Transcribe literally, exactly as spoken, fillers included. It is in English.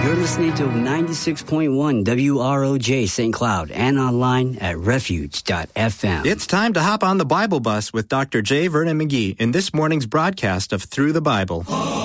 You're listening to ninety-six point one W R O J Saint Cloud and online at refuge dot f m. It's time to hop on the Bible bus with Doctor J. Vernon McGee in this morning's broadcast of Through the Bible.